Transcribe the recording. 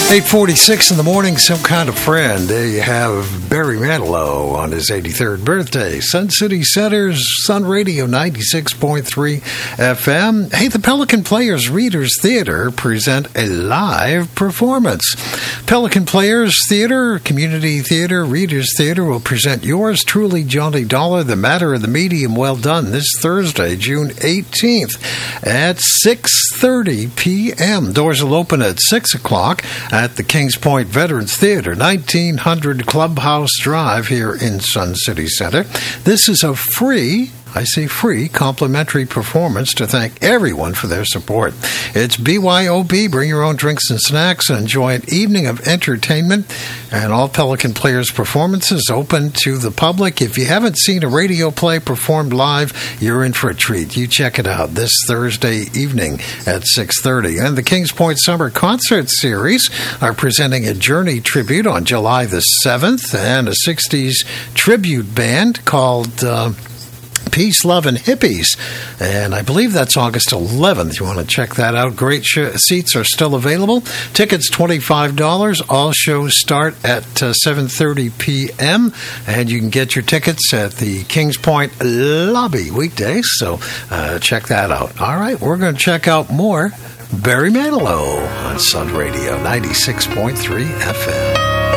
8:46 in the morning, some kind of friend. There you have Barry Manilow on his 83rd birthday. Sun City Center's Sun Radio 96.3 FM. Hey, the Pelican Players Readers Theater present a live performance. Pelican Players Theater, Community Theater, Readers Theater will present yours truly, Johnny Dollar, The Matter of the Medium Well Done, this Thursday, June 18th at 6:30 p.m. Doors will open at 6 o'clock at the Kings Point Veterans Theater, 1900 Clubhouse Drive here in Sun City Center. This is a free, I say free, complimentary performance to thank everyone for their support. It's BYOB. Bring your own drinks and snacks and enjoy an evening of entertainment. And all Pelican Players performances open to the public. If you haven't seen a radio play performed live, you're in for a treat. You check it out this Thursday evening at 6:30. And the Kings Point Summer Concert Series are presenting a Journey tribute on July the 7th and a 60s tribute band called Peace, Love, and Hippies. And I believe that's August 11th. You want to check that out. Great seats are still available. Tickets $25. All shows start at 7:30 p.m. And you can get your tickets at the Kings Point lobby weekdays. So check that out. All right, we're going to check out more Barry Manilow on Sun Radio 96.3 FM.